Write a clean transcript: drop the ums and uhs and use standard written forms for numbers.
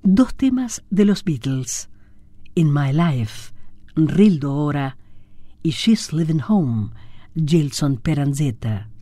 Dos temas de los Beatles, In My Life, Rildo Ora, y She's Living Home, Gilson Peranzetta.